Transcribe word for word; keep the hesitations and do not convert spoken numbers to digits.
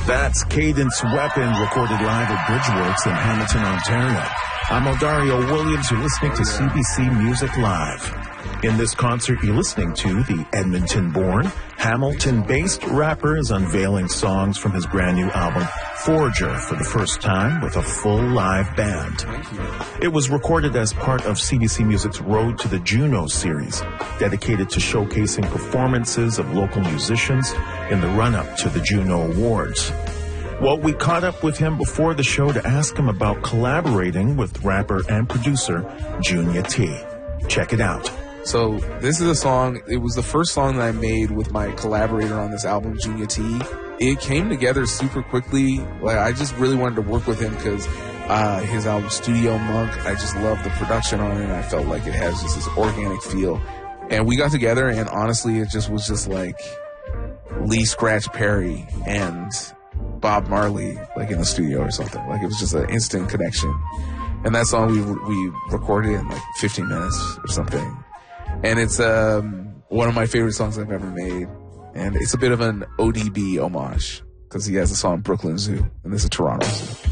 That's Cadence Weapon, recorded live at Bridgeworks in Hamilton, Ontario. I'm Odario Williams. You're listening to C B C Music Live. In this concert, you're listening to the Edmonton-born, Hamilton-based rapper is unveiling songs from his brand new album, Forager, for the first time with a full live band. It was recorded as part of C B C Music's Road to the Juno series, dedicated to showcasing performances of local musicians in the run-up to the Juno Awards. Well, we caught up with him before the show to ask him about collaborating with rapper and producer Junya T. Check it out. So this is a song, it was the first song that I made with my collaborator on this album, Junya T. It came together super quickly. Like, I just really wanted to work with him because uh, his album Studio Monk, I just love the production on it. I felt like it has just this organic feel. And we got together, and honestly, it just was just like Lee Scratch Perry and Bob Marley, like in the studio or something. Like, it was just an instant connection. And that song we we recorded in like fifteen minutes or something. And it's um, one of my favorite songs I've ever made. And it's a bit of an O D B homage because he has a song Brooklyn Zoo, and this is Toronto Zoo.